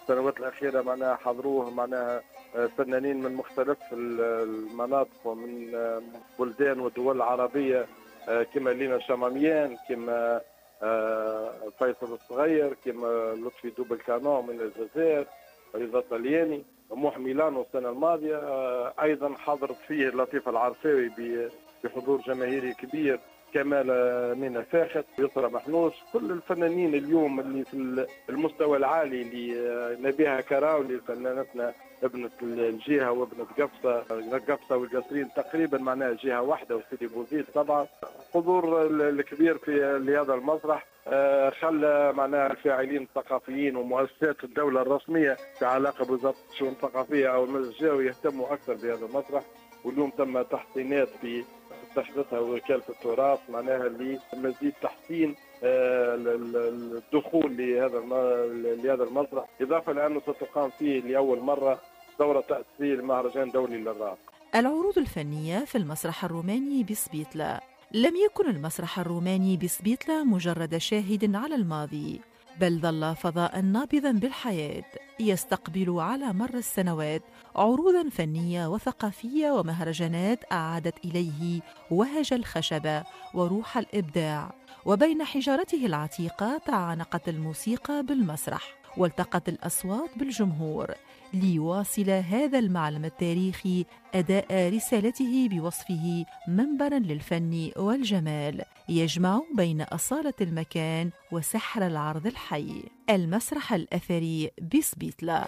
السنوات الأخيرة معناها حضروه معناها فنانين من مختلف المناطق ومن بلدان ودول عربية، كما لينا شماميان، كما فيصل الصغير، كما لطفي دوبل كانون من الجزائر، رضا طلياني، موح ميلانو السنة الماضية. أيضا حضرت فيه لطيف العرفاوي بحضور جماهيري كبير، كمال مينا فاخت، يسرى محنوش، كل الفنانين اليوم اللي في المستوى العالي اللي نبيها كراولي فنانتنا ابنة الجهة وابنة قفصة والقصرين تقريبا معناها جهة واحدة، وسيدي بوزيد طبعا. حضور الكبير في هذا المسرح خلى معناها الفاعلين الثقافيين ومؤسسات الدولة الرسمية في علاقة بوزارة الشؤون الثقافية أو المجلس الجوي يهتموا أكثر بهذا المسرح. واليوم تم تحسينات في استحدثها وكالة التراث معناها لمزيد تحسين الدخول لهذا المسرح، إضافة لأنه ستقام فيه لأول مرة دورة تأسيسية لمهرجان دولي للراب. العروض الفنية في المسرح الروماني بسبيتلا. لم يكن المسرح الروماني بسبيتلا مجرد شاهد على الماضي، بل ظل فضاء نابضا بالحياة يستقبل على مر السنوات عروضا فنية وثقافية ومهرجانات أعادت إليه وهج الخشبة وروح الإبداع. وبين حجارته العتيقة تعانقت الموسيقى بالمسرح، والتقت الأصوات بالجمهور ليواصل هذا المعلم التاريخي أداء رسالته بوصفه منبرا للفن والجمال يجمع بين أصالة المكان وسحر العرض الحي. المسرح الأثري بسبيتلا.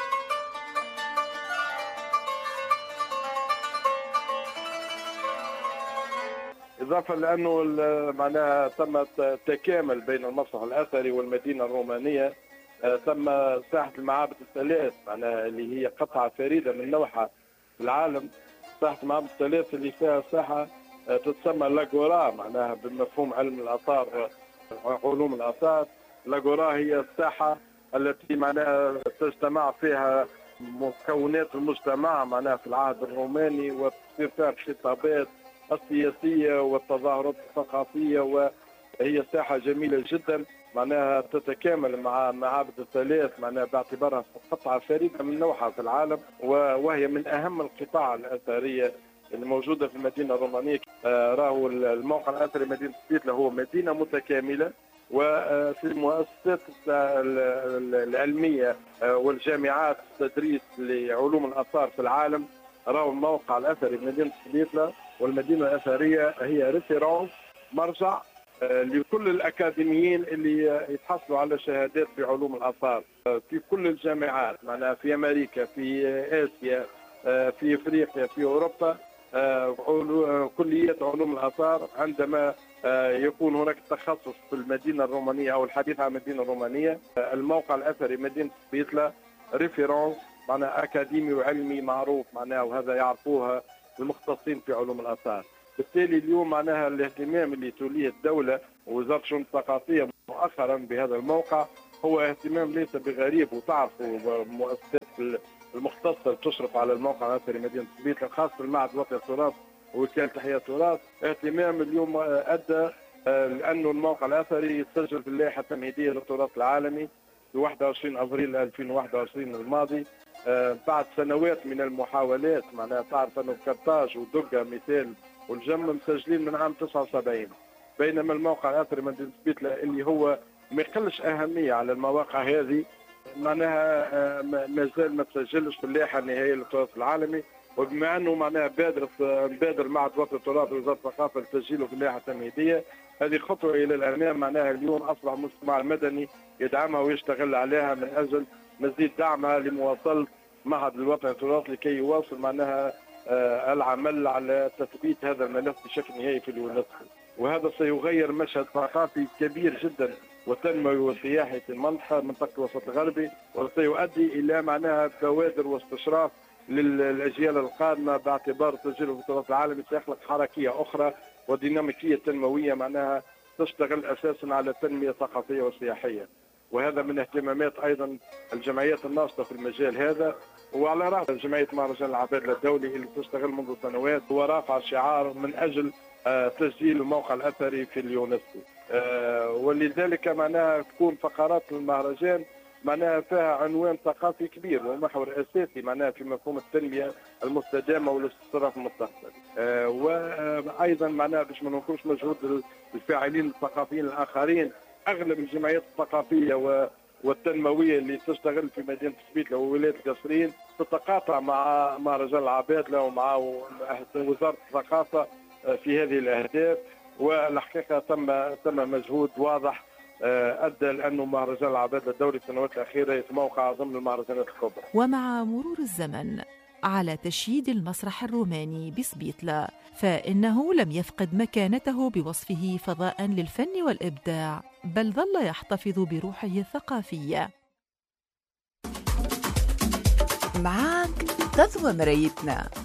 إضافة لأنه معناها تم تكامل بين المسرح الأثري والمدينة الرومانية. تم ساحة المعابد الثلاث معناها اللي هي قطعة فريدة من نوعها في العالم. ساحة المعابد الثلاث اللي فيها ساحة تتسمى لاغورا معناها بمفهوم علم الآثار علوم الآثار. لاغورا هي الساحة التي معناها تجتمع فيها مكونات المجتمع معناها في العهد الروماني، وتصير فيها الخطابات السياسية والتظاهرات الثقافية، وهي ساحة جميلة جدا معناها تتكامل مع معابد الثلاث معناها باعتبارها قطعة فريدة من نوعها في العالم، وهي من أهم القطاع الأثرية الموجودة في المدينة الرومانية. راهو الموقع الأثري مدينة سبيتلا هو مدينة متكاملة، وفي المؤسسات العلمية والجامعات التدريس لعلوم الآثار في العالم راهو الموقع الأثري مدينة سبيتلا والمدينة الأثرية هي ريفيرونس مرجع لكل الأكاديميين اللي يتحصلوا على شهادات في علوم الآثار في كل الجامعات معناها في أمريكا، في آسيا، في أفريقيا، في أوروبا. كلية علوم الآثار عندما يكون هناك تخصص في المدينة الرومانية أو الحديث عن المدينة الرومانية، الموقع الأثري مدينة سبيتلا ريفيرونس معناها أكاديمي وعلمي معروف معناها، وهذا يعرفوها المختصين في علوم الآثار. بالتالي اليوم معناها الاهتمام اللي توليه الدولة ووزارة الشؤون الثقافية مؤخرا بهذا الموقع هو اهتمام ليس بغريب، وتعرفوا المؤسسات المختصة اللي تشرف على الموقع الأثري مدينة سبيتلا خاصة المعهد الوطني للتراث ووكالة تحية التراث. اهتمام اليوم أدى لأنه الموقع الأثري يسجل في اللائحة التمهيدية للتراث العالمي في 21 أبريل 2021 الماضي، بعد سنوات من المحاولات. معناها تعرف أنه كرتاج ودقة مثال والجم مسجلين من عام 79، بينما الموقع الأثري مدينة سبيتلا اللي هو ما يقلش أهمية على المواقع هذه معناها ما زال ما تسجلش في اللائحة النهائية للتراث العالمي. وبما أنه معناها بادر معهد الوطني للتراث ووزارة الثقافة لتسجيله في اللائحة التمهيدية، هذه خطوة إلى الأمام. معناها اليوم أصبح المجتمع المدني يدعمها ويشتغل عليها من أجل مزيد دعمها لمواصلة معهد الوطني للتراث لكي يواصل معناها العمل على تثبيت هذا الملف بشكل نهائي في اليونسكو. وهذا سيغير مشهد ثقافي كبير جدا وتنموي وسياحي في منطقة الوسط الغربي، وسيؤدي إلى معناها بوادر واستشراف للأجيال القادمة باعتبار تسجيله في التراث العالمي سيخلق حركية أخرى وديناميكية تنموية معناها تشتغل أساسا على التنمية الثقافية والسياحية. وهذا من اهتمامات أيضا الجمعيات الناشطة في المجال هذا، وعلى رأس جمعية مهرجان العبادلة الدولي اللي تشتغل منذ سنوات ورافع شعار من أجل تسجيل الموقع الأثري في اليونسكو. ولذلك معناها تكون فقرات المهرجان معناها فيها عنوان ثقافي كبير ومحور اساسي معناها في مفهوم التنميه المستدامه والاستقرار في المستقبل. وايضا معناها باش ما ننكرش مجهود الفاعلين الثقافيين الاخرين. اغلب الجمعيات الثقافيه والتنمويه اللي تشتغل في مدينه سبيتله وولايه القصرين تتقاطع مع رجال العبادله ومع وزاره الثقافه في هذه الاهداف. والحقيقه تم مجهود واضح ادى لانه مهرجان العبادله الدولي في السنوات الاخيره يتموقع ضمن المهرجانات الكبرى. ومع مرور الزمن على تشييد المسرح الروماني بسبيتلة، فإنه لم يفقد مكانته بوصفه فضاء للفن والإبداع، بل ظل يحتفظ بروحه الثقافية. معك تضوى مرايتنا.